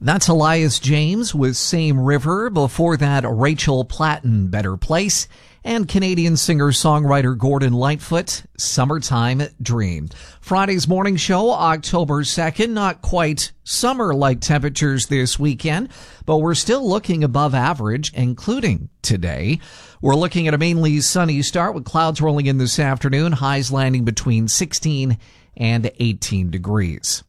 That's Elias James with Same River. Before that, Rachel Platten, Better Place. And Canadian singer-songwriter Gordon Lightfoot, Summertime Dream. Friday's morning show, October 2nd. Not quite summer-like temperatures this weekend, but we're still looking above average, including today. We're looking at a mainly sunny start with clouds rolling in this afternoon, highs landing between 16 and 18 degrees.